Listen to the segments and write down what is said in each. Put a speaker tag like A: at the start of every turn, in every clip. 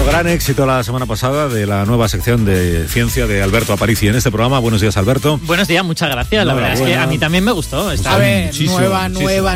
A: gran éxito la semana pasada de la nueva sección de ciencia de Alberto Aparici en este programa. Buenos días, Alberto.
B: Buenos días, muchas gracias. La verdad es que a mí también me gustó.
C: A ver, nueva.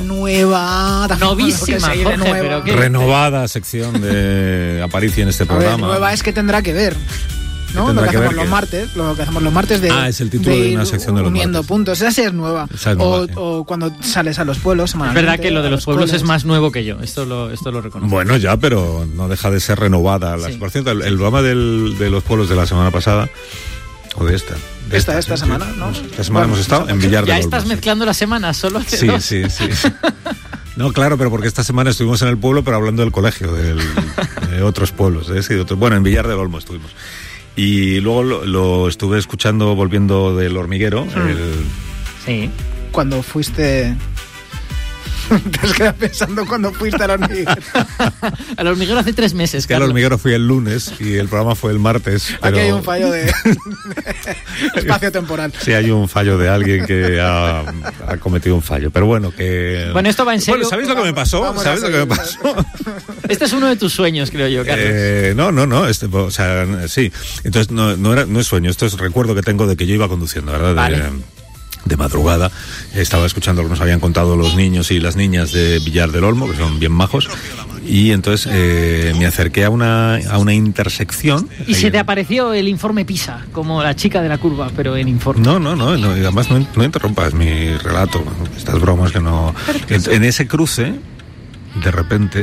B: Novísima, Jorge, pero ¿qué?
A: Renovada sección de Aparici en este programa.
C: A ver, nueva es que tendrá que ver, ¿no? Lo que hacemos los martes de...
A: es el título de una sección de los
C: uniendo
A: martes.
C: puntos. Esa sí es nueva.
A: Esa es nueva, sí.
C: O cuando sales a los pueblos
B: Es
C: semanalmente.
B: verdad que lo de los pueblos es más nuevo que yo. Esto lo reconozco.
A: Bueno, ya, pero no deja de ser renovada.
B: Sí.
A: Por cierto, el programa de los pueblos de la semana pasada, o de esta.
C: Esta semana, ¿no?
A: Esta semana hemos estado en Villar del
B: Ya
A: Olmo.
B: estás mezclando las semanas, solo hace dos.
A: Sí. No, claro, pero porque esta semana estuvimos en el pueblo, pero hablando del colegio, de otros pueblos. Bueno, en Villar del Olmo estuvimos. Y luego lo estuve escuchando volviendo del hormiguero.
B: Sí.
C: Cuando fuiste... Te has quedado pensando cuando fuiste al hormiguero.
B: Al hormiguero hace 3 meses,
A: Que al hormiguero fui el lunes y el programa fue el martes. Pero...
C: Aquí hay un fallo de espacio temporal.
A: Sí, hay un fallo de alguien que ha cometido un fallo. Pero bueno, que...
B: Bueno, esto va en serio.
A: Bueno, ¿sabéis lo que me pasó? ¿Sabéis lo que me pasó?
B: Este es uno de tus sueños, creo yo, Carlos.
A: No. Sí. Entonces, no es sueño. Esto es recuerdo que tengo de que yo iba conduciendo, ¿verdad?
B: Vale.
A: De madrugada, estaba escuchando lo que nos habían contado los niños y las niñas de Villar del Olmo, que son bien majos, y entonces me acerqué a una intersección.
B: Y se te apareció el informe PISA, como la chica de la curva, pero en informe.
A: No, además no interrumpas mi relato, estas bromas que no... En ese cruce, de repente,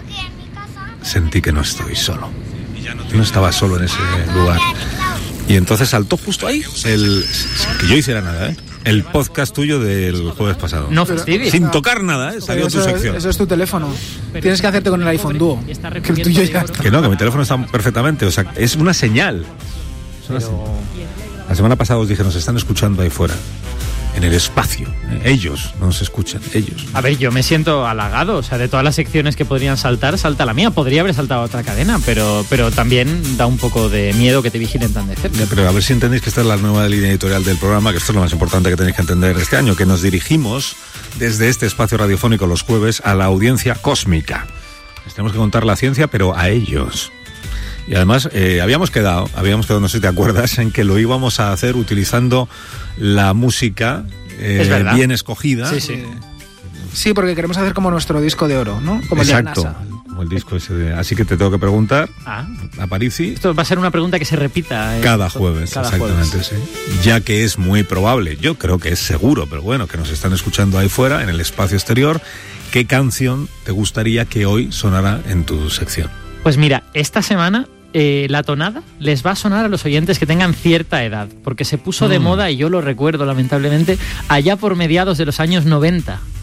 A: sentí que no estoy solo. No estaba solo en ese lugar. Y entonces saltó justo ahí, que yo hiciera nada, el podcast tuyo del jueves pasado.
B: No fastidies.
A: Sin tocar nada, salió tu sección.
C: Eso es tu teléfono. Tienes que hacerte con el iPhone Duo. Que el tuyo ya está.
A: Que mi teléfono está perfectamente. O sea, es una señal. La semana pasada os dije, nos están escuchando ahí fuera. En el espacio. Ellos nos escuchan, ellos.
B: A ver, yo me siento halagado. O sea, de todas las secciones que podrían saltar, salta la mía. Podría haber saltado otra cadena, pero también da un poco de miedo que te vigilen tan de cerca.
A: Pero a ver si entendéis que esta es la nueva línea editorial del programa, que esto es lo más importante que tenéis que entender este año, que nos dirigimos desde este espacio radiofónico los jueves a la audiencia cósmica. Les tenemos que contar la ciencia, pero a ellos. Y además habíamos quedado, no sé si te acuerdas, en que lo íbamos a hacer utilizando la música bien escogida.
B: Sí.
C: Sí, porque queremos hacer como nuestro disco de oro, ¿no? Como
A: exacto,
C: el de NASA.
A: como el disco ese así que te tengo que preguntar, Aparici.
B: Esto va a ser una pregunta que se repita.
A: Cada jueves, exactamente, sí. Ya que es muy probable, yo creo que es seguro, pero bueno, que nos están escuchando ahí fuera, en el espacio exterior. ¿Qué canción te gustaría que hoy sonara en tu sección?
B: Pues mira, esta semana la tonada les va a sonar a los oyentes que tengan cierta edad, porque se puso de moda, y yo lo recuerdo lamentablemente, allá por mediados de los años 90.